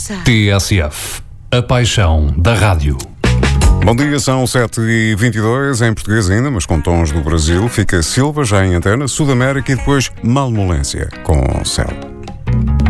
TSF, a paixão da rádio. Bom dia, são 7h22, em português ainda, mas com tons do Brasil. Fica Silva, já em antena, Sudamérica e depois Malmolência, com Céu.